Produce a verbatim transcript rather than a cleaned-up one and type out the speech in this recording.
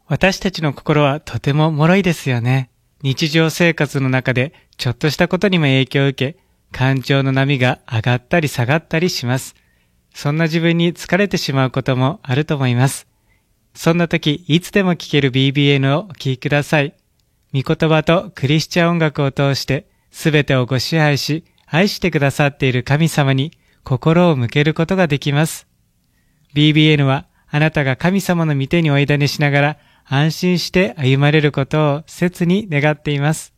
私たちの心はとても脆いですよね。日常生活の中でちょっとしたことにも影響を受け、感情の波が上がったり下がったりします。そんな自分に疲れてしまうこともあると思います。そんな時、いつでも聴ける ビービーエヌ をお聴きください。御言葉とクリスチャン音楽を通して、すべてをご支配し、愛してくださっている神様に心を向けることができます。ビービーエヌ はあなたが神様の御手にお委ねしながら安心して歩まれることを切に願っています。